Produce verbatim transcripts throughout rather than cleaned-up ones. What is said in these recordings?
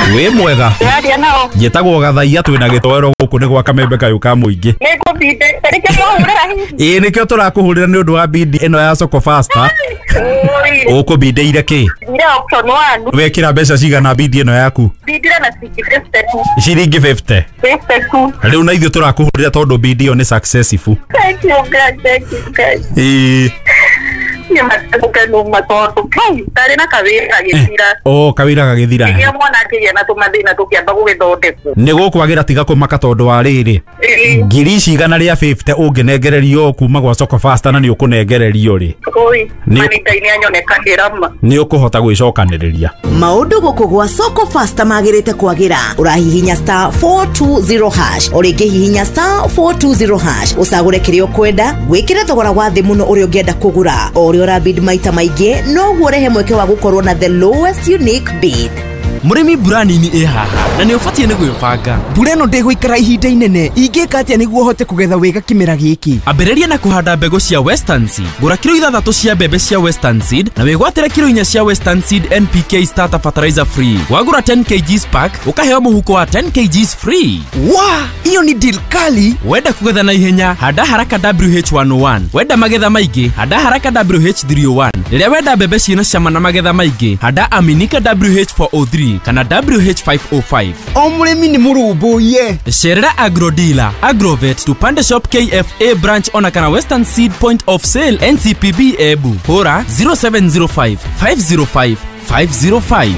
We mwega. Yaria nao. Njĩtagwo Gathaia twĩna gĩtoero gũkũ nĩ gwa Kamembe kayũ ka mũingĩ. Nĩngũbinde. Tarĩke mwahũrĩra hihi. Ĩĩ nĩkĩo tũrakũhũrĩra nĩ ũndũ wa bindi ĩno ya Soko Fasta. Ũkũbindeire kĩ? Ndira option one. Wekĩra mbeca cigana bindi ĩno yaku? Bindira na fifty-two. Ciringi fifty. fifty-two. Rĩu na ithuĩ tũrakũhũrĩra tondũ bindi ĩyo nĩ successful. Thank you God, thank you God. Ĩĩ. Nĩ matũka no matoro. Kai, tari na kawĩra gĩthira. O kawĩra gagĩthira. Nĩ mwana akĩgĩa na tũmathĩna tũkĩamba gũgĩthondekwo. Nĩ gũkwagĩra tiga kũmaka tondũ wa rĩrĩ. Ngiri cigana rĩa fifty ũngĩnengererio kuma gwa Soko Fasta na nĩ ũkũnengererio rĩ. Oi, manita-inĩ anyonekagĩra ma. Nĩ ũkũhota gwĩcokanĩrĩria. Maũndũ gũkũ gwa Soko Fasta magĩrĩte kwagĩra. Ũrahihinya star four two zero hash. Ũrĩngĩ hihinya star four two zero hash. Ũcagũre kĩrĩa ũkwenda, wĩkĩre thogora wa thĩ mũno ũrĩa ũngĩenda kũgũra. O ũrĩa ũrabid maita maingĩ, no guorehe mweke wa gũkorwo na the lowest unique bid. Murimi Burani-inĩ ĩ haha na nĩ ũbatiĩ nĩ gwĩbanga. Mbura ĩno ndĩgũikara ihinda inene. Ingĩka atĩa nĩguo hote kũgetha wega kĩmera gĩkĩ? Ambĩrĩria na kũhanda mbegũ cia Western Seed. Gũra kilo ithathatũ cia mbembe cia Western Seed na wĩgwatĩre kilo inya cia Western Seed N P K starter fertilizer free. Wagũra ten kilograms pack ũkaheo mũhuko wa ten kilograms free. Wa, hiyo ni deal kali. Wenda kũgetha na ihenya, handa haraka W H one oh one. Wenda magetha maingĩ, handa haraka W H three oh one. Rĩrĩa wenda mbembe ciĩna cama na magetha maingĩ, handa Aminika W H four oh three kana W H five oh five. O mũrĩmi nĩ mũrũmbũiye. Cerera Agro Dealer, Agrovet, Tupande Shop K F A branch ona kana Western Seed Point of Sale N C P B Ebu. Hora zero seven zero five five zero five five zero five.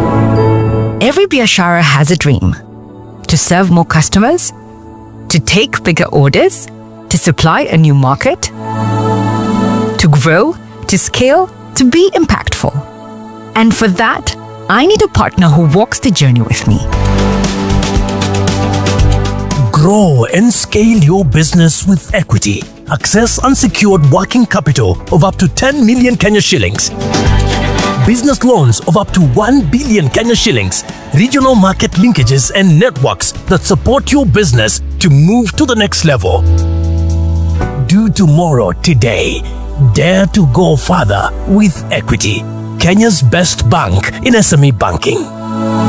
Every biashara has a dream. To serve more customers, to take bigger orders, to supply a new market, to grow, to scale, to be impactful. And for that, I need a partner who walks the journey with me. Grow and scale your business with equity. Access unsecured working capital of up to ten million Kenya shillings. Business loans of up to one billion Kenya shillings. Regional market linkages and networks that support your business to move to the next level. Do tomorrow today. Dare to go further with equity. Kenya's best bank in S M E banking.